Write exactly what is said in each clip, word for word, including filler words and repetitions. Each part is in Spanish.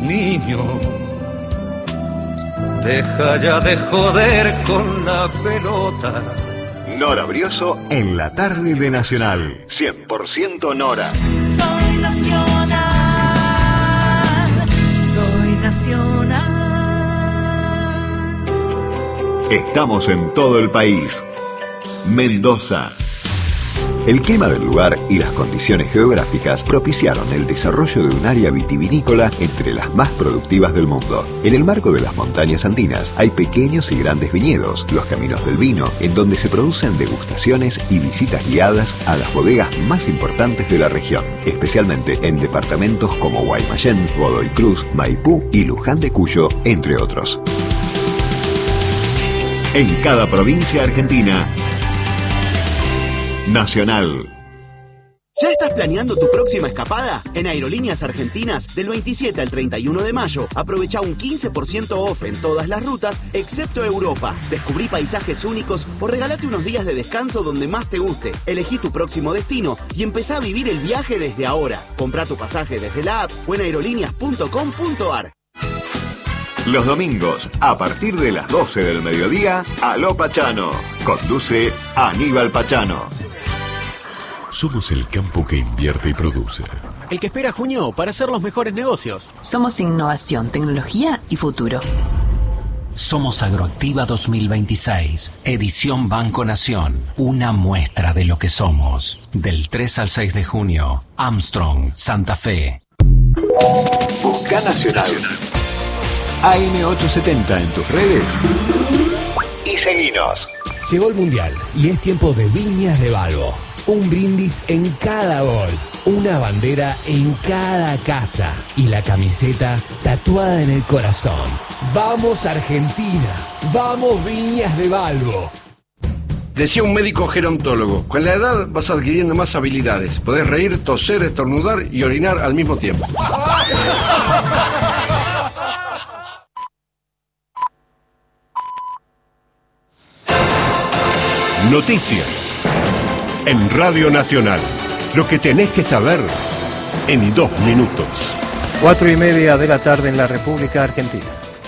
Niño, deja ya de joder con la pelota. Nora Brioso en la tarde de Nacional. cien por ciento Nora. Soy nacional, soy nacional. Estamos en todo el país. Mendoza. El clima del lugar y las condiciones geográficas propiciaron el desarrollo de un área vitivinícola entre las más productivas del mundo. En el marco de las montañas andinas hay pequeños y grandes viñedos, los caminos del vino, en donde se producen degustaciones y visitas guiadas a las bodegas más importantes de la región, especialmente en departamentos como Guaymallén, Godoy Cruz, Maipú y Luján de Cuyo, entre otros. En cada provincia argentina, Nacional. ¿Ya estás planeando tu próxima escapada? En Aerolíneas Argentinas, del veintisiete al treinta y uno de mayo, aprovecha un quince por ciento off en todas las rutas, excepto Europa. Descubrí paisajes únicos o regalate unos días de descanso donde más te guste. Elegí tu próximo destino y empezá a vivir el viaje desde ahora. Comprá tu pasaje desde la app o en aerolíneas punto com punto ar. Los domingos, a partir de las doce del mediodía, Aló Pachano. Conduce Aníbal Pachano. Somos el campo que invierte y produce. El que espera junio para hacer los mejores negocios. Somos innovación, tecnología y futuro. Somos Agroactiva dos mil veintiséis, edición Banco Nación, una muestra de lo que somos. Del tres al seis de junio, Armstrong, Santa Fe. Busca Nacional. A M ochocientos setenta en tus redes y seguinos. Llegó el Mundial y es tiempo de Viñas de Balbo. Un brindis en cada gol, una bandera en cada casa y la camiseta tatuada en el corazón. ¡Vamos Argentina! ¡Vamos Viñas de Balbo! Decía un médico gerontólogo, con la edad vas adquiriendo más habilidades. Podés reír, toser, estornudar y orinar al mismo tiempo. Noticias en Radio Nacional. Lo que tenés que saber en dos minutos. Cuatro y media de la tarde en la República Argentina.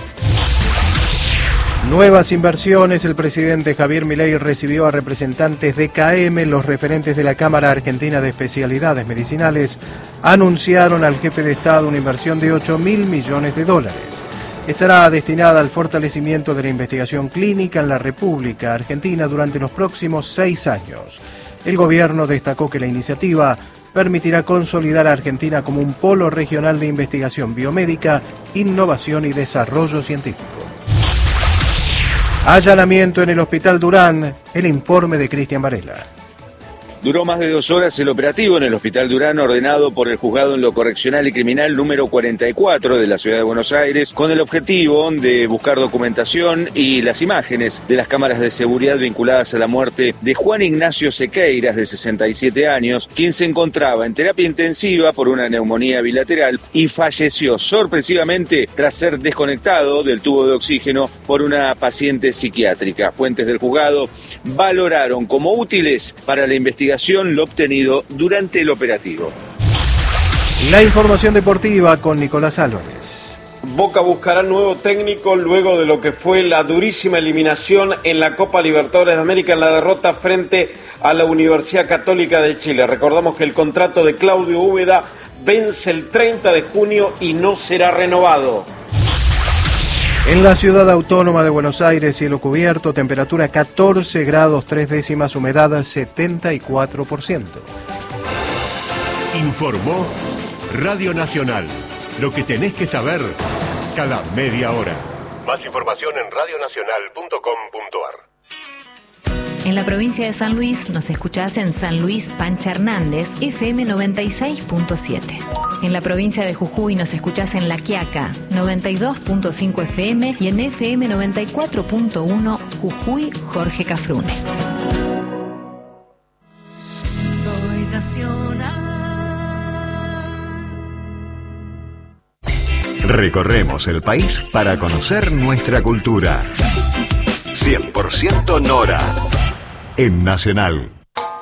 Nuevas inversiones. El presidente Javier Milei recibió a representantes de C A E M. Los referentes de la Cámara Argentina de Especialidades Medicinales anunciaron al jefe de Estado una inversión de ocho mil millones de dólares. Estará destinada al fortalecimiento de la investigación clínica en la República Argentina durante los próximos seis años. El gobierno destacó que la iniciativa permitirá consolidar a Argentina como un polo regional de investigación biomédica, innovación y desarrollo científico. Allanamiento en el Hospital Durán. El informe de Cristian Varela. Duró más de dos horas el operativo en el Hospital Durán, ordenado por el Juzgado en lo Correccional y Criminal número cuarenta y cuatro de la Ciudad de Buenos Aires, con el objetivo de buscar documentación y las imágenes de las cámaras de seguridad vinculadas a la muerte de Juan Ignacio Sequeiras, de sesenta y siete años, quien se encontraba en terapia intensiva por una neumonía bilateral y falleció sorpresivamente tras ser desconectado del tubo de oxígeno por una paciente psiquiátrica. Fuentes del juzgado valoraron como útiles para la investigación lo obtenido durante el operativo. La información deportiva con Nicolás Álvarez. Boca buscará nuevo técnico luego de lo que fue la durísima eliminación en la Copa Libertadores de América en la derrota frente a la Universidad Católica de Chile. Recordamos que el contrato de Claudio Úbeda vence el treinta de junio y no será renovado. En la ciudad autónoma de Buenos Aires, cielo cubierto, temperatura catorce grados tres décimas, humedad setenta y cuatro por ciento. Informó Radio Nacional. Lo que tenés que saber cada media hora. Más información en radio nacional punto com punto ar. En la provincia de San Luis nos escuchás en San Luis Pancha Hernández, F M noventa y seis punto siete. En la provincia de Jujuy nos escuchás en La Quiaca, noventa y dos punto cinco F M y en F M noventa y cuatro punto uno Jujuy Jorge Cafrune. Soy nacional. Recorremos el país para conocer nuestra cultura. cien por ciento Nora. En Nacional.